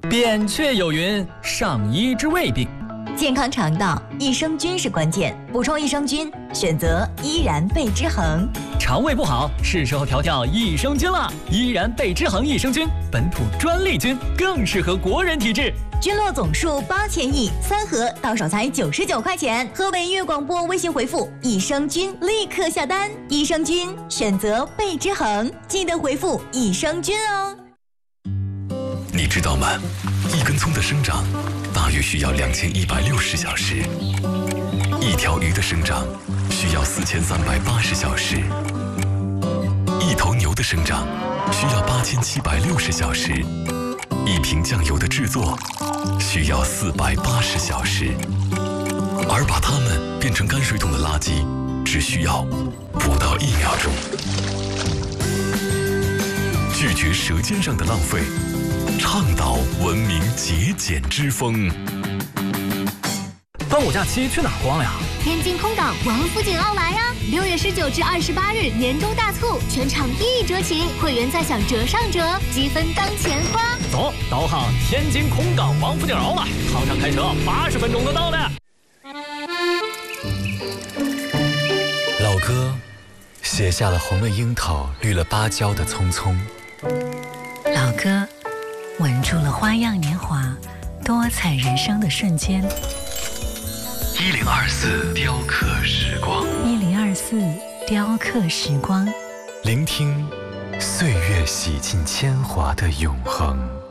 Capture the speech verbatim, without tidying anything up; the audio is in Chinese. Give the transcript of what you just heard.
扁鹊有云：上医之未病。 健康肠道，益生菌是关键。补充益生菌，选择依然贝之恒。 肠胃不好，是时候调调益生菌了。依然贝之恒益生菌，本土专利菌，更适合国人体质。 菌落总数八千亿，三盒到手才九十九块钱。河北粤广播微信回复“益生菌”，立刻下单。益生菌选择贝之恒，记得回复“益生菌”哦。 你知道吗？一根葱的生长大约需要两千一百六十小时，一条鱼的生长需要四千三百八十小时，一头牛的生长需要八千七百六十小时，一瓶酱油的制作需要四百八十小时，而把它们变成泔水桶的垃圾只需要不到一秒钟。拒绝舌尖上的浪费，倡导文明节俭之风。 端午假期去哪逛呀？ 天津空港王府井奥莱呀！六月十九至二十八日年终大促，全场一折起，会员再享折上折，积分当钱花。 走，导航天津空港王府井奥莱，航上开车八十分钟就到了。 老歌写下了红了樱桃、绿了芭蕉的匆匆。 老歌吻住了花样年华、多彩人生的瞬间。 一零二四雕刻时光， 一零二四雕刻时光， 聆听岁月洗尽铅华的永恒。